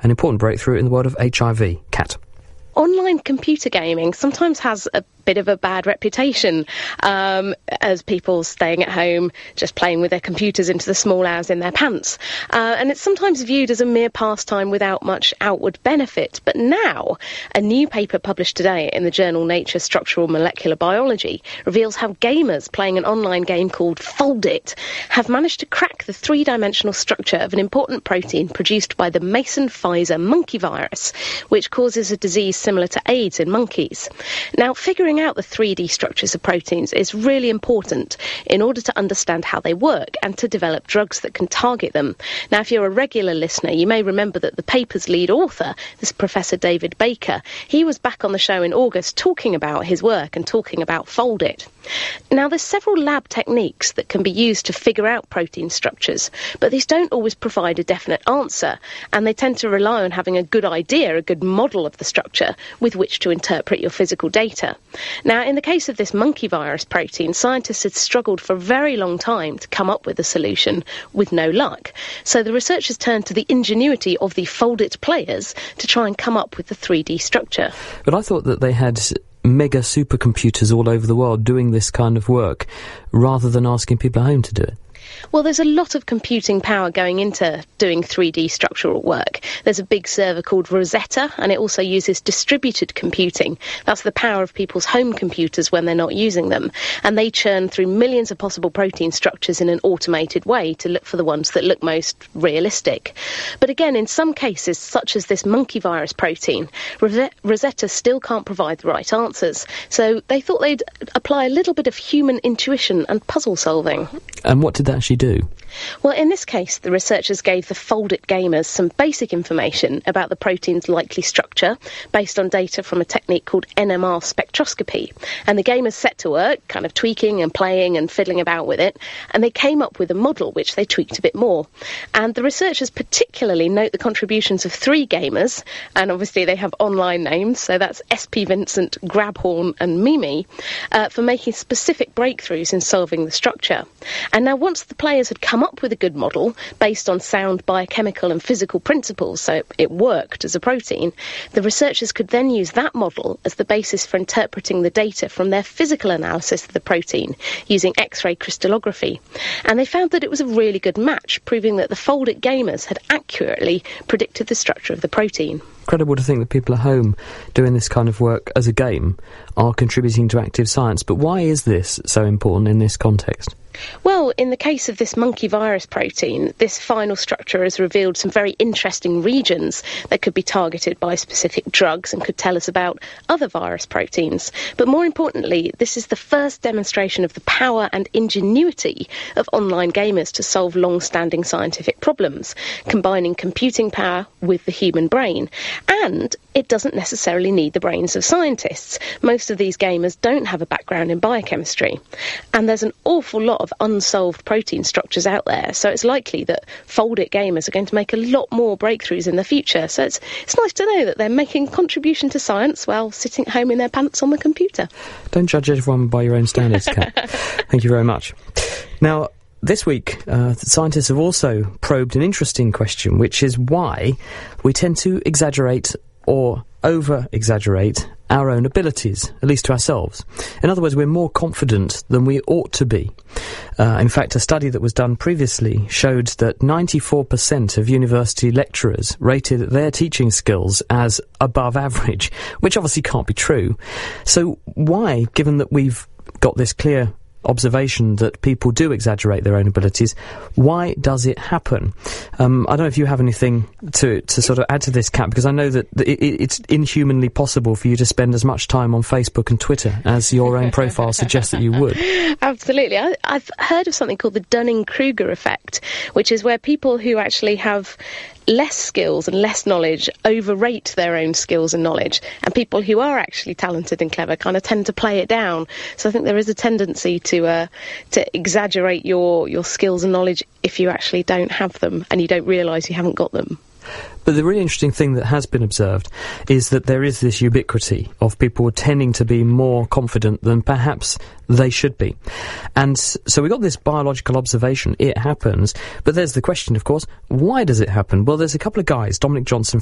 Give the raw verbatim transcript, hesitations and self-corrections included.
an important breakthrough in the world of H I V. Kat. Online computer gaming sometimes has a bit of a bad reputation um, as people staying at home just playing with their computers into the small hours in their pants. Uh, and it's sometimes viewed as a mere pastime without much outward benefit. But now, a new paper published today in the journal Nature Structural Molecular Biology reveals how gamers playing an online game called Foldit have managed to crack the three-dimensional structure of an important protein produced by the Mason-Pfizer monkey virus, which causes a disease similar to AIDS in monkeys. Now, figuring out the three D structures of proteins is really important in order to understand how they work and to develop drugs that can target them. Now, if you're a regular listener, you may remember that the paper's lead author, this Professor David Baker, he was back on the show in August talking about his work and talking about Foldit. Now, there's several lab techniques that can be used to figure out protein structures, but these don't always provide a definite answer, and they tend to rely on having a good idea, a good model of the structure with which to interpret your physical data. Now, in the case of this monkey virus protein, scientists had struggled for a very long time to come up with a solution with no luck. So the researchers turned to the ingenuity of the Foldit players to try and come up with the three D structure. But I thought that they had mega supercomputers all over the world doing this kind of work rather than asking people at home to do it. Well, there's a lot of computing power going into doing three D structural work. There's a big server called Rosetta, and it also uses distributed computing. That's the power of people's home computers when they're not using them. And they churn through millions of possible protein structures in an automated way to look for the ones that look most realistic. But again, in some cases, such as this monkey virus protein, Rosetta still can't provide the right answers. So they thought they'd apply a little bit of human intuition and puzzle solving. And what did that actually do? Well, in this case, the researchers gave the Foldit gamers some basic information about the protein's likely structure based on data from a technique called N M R spectroscopy. And the gamers set to work, kind of tweaking and playing and fiddling about with it, and they came up with a model which they tweaked a bit more. And the researchers particularly note the contributions of three gamers, and obviously they have online names, so that's S P Vincent, Grabhorn and Mimi, uh, for making specific breakthroughs in solving the structure. And now once the players had come up with a good model based on sound biochemical and physical principles, so it worked as a protein, the researchers could then use that model as the basis for interpreting the data from their physical analysis of the protein using X-ray crystallography. And they found that it was a really good match, proving that the Foldit gamers had accurately predicted the structure of the protein. Incredible to think that people at home doing this kind of work as a game are contributing to active science. But why is this so important in this context? Well, in the case of this monkey virus protein, this final structure has revealed some very interesting regions that could be targeted by specific drugs and could tell us about other virus proteins. But more importantly, this is the first demonstration of the power and ingenuity of online gamers to solve long-standing scientific problems, combining computing power with the human brain. And it doesn't necessarily need the brains of scientists. Most of these gamers don't have a background in biochemistry. And there's an awful lot of unsolved protein structures out there, so it's likely that Foldit gamers are going to make a lot more breakthroughs in the future. So it's it's nice to know that they're making a contribution to science while sitting at home in their pants on the computer. Don't judge everyone by your own standards, Kat. Thank you very much. Now, this week, uh, scientists have also probed an interesting question, which is why we tend to exaggerate or over-exaggerate our own abilities, at least to ourselves. In other words, we're more confident than we ought to be. Uh, in fact, a study that was done previously showed that ninety-four percent of university lecturers rated their teaching skills as above average, which obviously can't be true. So why, given that we've got this clear observation that people do exaggerate their own abilities, why does it happen? Um, I don't know if you have anything to, to sort of add to this, Kat, because I know that it, it's inhumanly possible for you to spend as much time on Facebook and Twitter as your own profile suggests that you would. Absolutely. I, I've heard of something called the Dunning-Kruger effect, which is where people who actually have less skills and less knowledge overrate their own skills and knowledge, and people who are actually talented and clever kind of tend to play it down. So I think there is a tendency to uh, to exaggerate your your skills and knowledge if you actually don't have them and you don't realise you haven't got them. But the really interesting thing that has been observed is that there is this ubiquity of people tending to be more confident than perhaps they should be. And so we got this biological observation. It happens. But there's the question, of course, why does it happen? Well, there's a couple of guys, Dominic Johnson